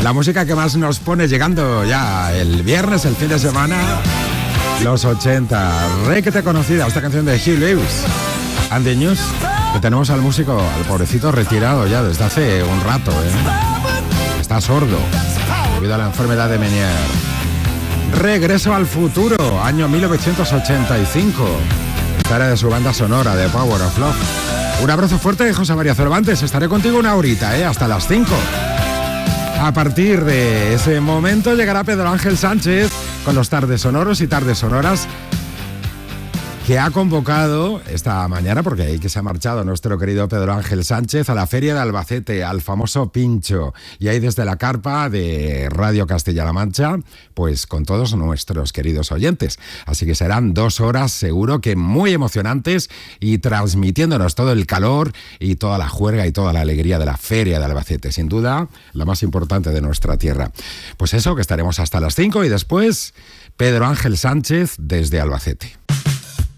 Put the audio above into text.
La música que más nos pone llegando ya el viernes, el fin de semana, los 80. Requete conocida esta canción de Hugh Lewis and the News, que tenemos al músico, al pobrecito retirado ya desde hace un rato, Está sordo debido a la enfermedad de Meniere. Regreso al futuro, año 1985. Esta era de su banda sonora, de Power of Love. Un abrazo fuerte de José María Cervantes. Estaré contigo una horita, hasta las 5. A partir de ese momento llegará Pedro Ángel Sánchez con los tardes sonoros y tardes sonoras que ha convocado esta mañana, porque ahí que se ha marchado nuestro querido Pedro Ángel Sánchez, a la Feria de Albacete, al famoso Pincho. Y ahí desde la carpa de Radio Castilla-La Mancha, pues con todos nuestros queridos oyentes. Así que serán 2 horas seguro que muy emocionantes y transmitiéndonos todo el calor y toda la juerga y toda la alegría de la Feria de Albacete. Sin duda, la más importante de nuestra tierra. Pues eso, que estaremos hasta las 5 y después Pedro Ángel Sánchez desde Albacete.